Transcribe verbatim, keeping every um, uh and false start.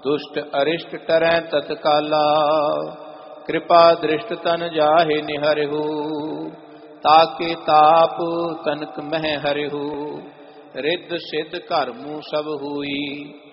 दुष्ट अरिष्ट टरै तत्काला, कृपा दृष्ट तन जाहे निहरहु, ताके ताप तनक मह हरहु, रिद्ध सिद्ध घर मुँह सब हुई,